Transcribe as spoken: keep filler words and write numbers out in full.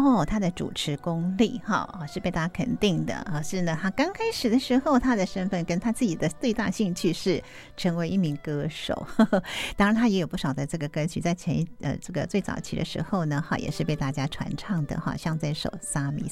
哦，他的主持功力哈是被大家肯定的啊。是呢，他刚开始的时候，他的身份跟他自己的最大兴趣是成为一名歌手。呵呵，当然，他也有不少的这个歌曲，在前一呃这个最早期的时候呢，哈也是被大家传唱的哈，像这首《撒米